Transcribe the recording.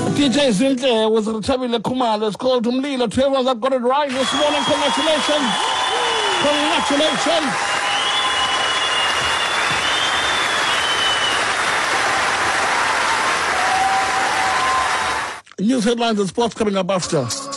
DJ Zinhle was Tabile Kumalo. It's called Umlilo. To everyone that got it right this morning, congratulations. Congratulations. News headlines and sports coming up after.